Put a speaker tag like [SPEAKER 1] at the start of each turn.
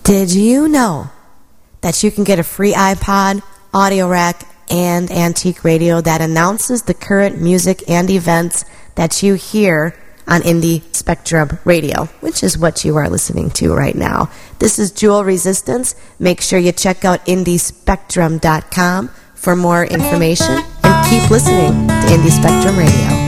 [SPEAKER 1] Did you know that you can get a free iPod, audio rack, and antique radio that announces the current music and events that you hear on Indie Spectrum Radio, which is what you are listening to right now. This is Jewel Resistance. Make sure you check out indiespectrum.com for more information, and keep listening to Indie Spectrum Radio.